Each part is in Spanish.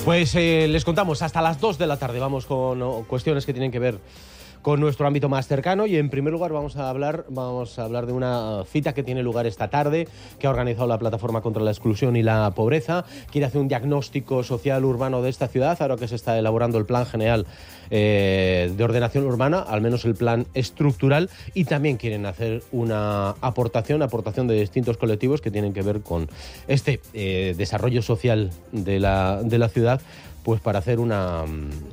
Pues les contamos, hasta las 2 de la tarde vamos con cuestiones que tienen que ver con nuestro ámbito más cercano, y en primer lugar vamos a hablar de una cita que tiene lugar esta tarde, que ha organizado la Plataforma contra la Exclusión y la Pobreza. Quiere hacer un diagnóstico social urbano de esta ciudad, ahora que se está elaborando el Plan General de Ordenación Urbana, al menos el plan estructural, y también quieren hacer una aportación de distintos colectivos que tienen que ver con este desarrollo social de la ciudad, pues para hacer una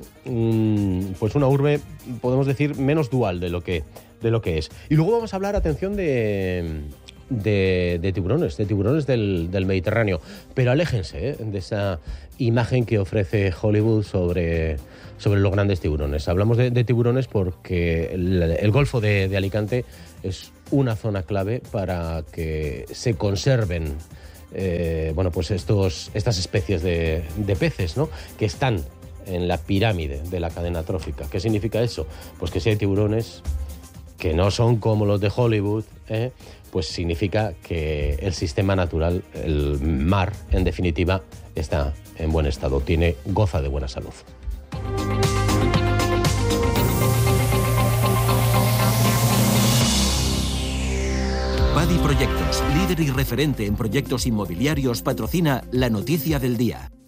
urbe, podemos decir, menos dual de lo que es. Y luego vamos a hablar, atención, de tiburones del Mediterráneo. Pero aléjense de esa imagen que ofrece Hollywood sobre los grandes tiburones. Hablamos de tiburones porque el Golfo de Alicante es una zona clave para que se conserven pues estas especies de peces, ¿no?, que están en la pirámide de la cadena trófica. ¿Qué significa eso? Pues que si hay tiburones que no son como los de Hollywood, pues significa que el sistema natural, el mar, en definitiva, está en buen estado, goza de buena salud. Padi Proyectos, líder y referente en proyectos inmobiliarios, patrocina la noticia del día.